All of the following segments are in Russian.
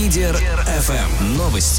Лидер ФМ. Новости.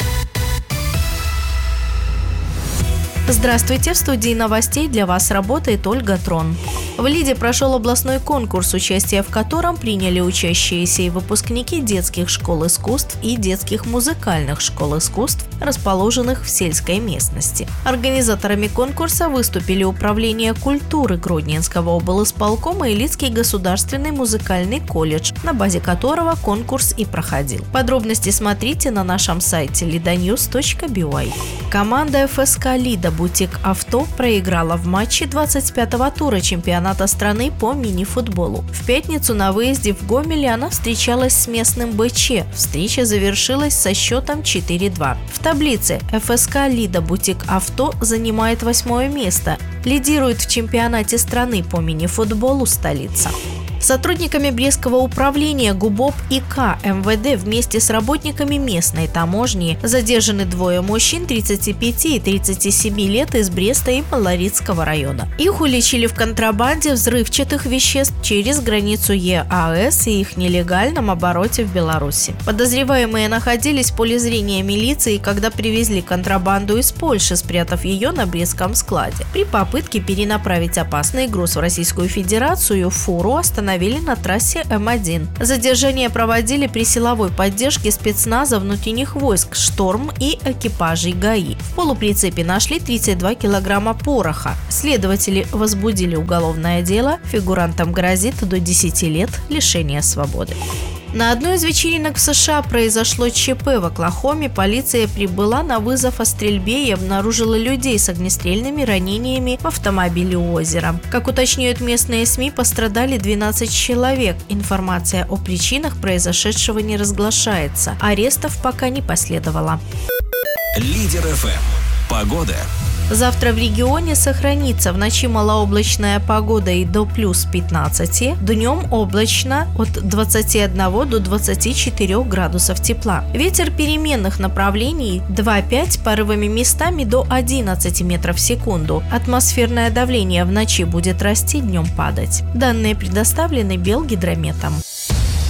Здравствуйте, в студии новостей для вас работает Ольга Трон. В Лиде прошел областной конкурс, участие в котором приняли учащиеся и выпускники детских школ искусств и детских музыкальных школ искусств, расположенных в сельской местности. Организаторами конкурса выступили Управление культуры Гродненского облисполкома и Лидский государственный музыкальный колледж, на базе которого конкурс и проходил. Подробности смотрите на нашем сайте lidanews.by. Команда ФСК «Лида» «Бутик Авто» проиграла в матче 25-го тура чемпионата страны по мини-футболу. В пятницу на выезде в Гомеле она встречалась с местным БЧ. Встреча завершилась со счетом 4-2. В таблице ФСК «Лида» «Бутик Авто» занимает 8-е место. Лидирует в чемпионате страны по мини-футболу столица. Сотрудниками Брестского управления ГУБОП и К МВД вместе с работниками местной таможни задержаны двое мужчин 35 и 37 лет из Бреста и Малорицкого района. Их уличили в контрабанде взрывчатых веществ через границу ЕАЭС и их нелегальном обороте в Беларуси. Подозреваемые находились в поле зрения милиции, когда привезли контрабанду из Польши, спрятав ее на брестском складе. При попытке перенаправить опасный груз в Российскую Федерацию фуру остановили на трассе М1. Задержание проводили при силовой поддержке спецназа внутренних войск «Шторм» и экипажей ГАИ. В полуприцепе нашли 32 килограмма пороха. Следователи возбудили уголовное дело. Фигурантам грозит до 10 лет лишения свободы. На одной из вечеринок в США произошло ЧП в Оклахоме. Полиция прибыла на вызов о стрельбе и обнаружила людей с огнестрельными ранениями в автомобиле у озера. Как уточняют местные СМИ, пострадали 12 человек. Информация о причинах произошедшего не разглашается. Арестов пока не последовало. Лидер ФМ. Погода. Завтра в регионе сохранится в ночи малооблачная погода и до плюс 15, днем облачно от 21 до 24 градусов тепла. Ветер переменных направлений 2-5, порывами местами до 11 метров в секунду. Атмосферное давление в ночи будет расти, днем падать. Данные предоставлены Белгидрометом.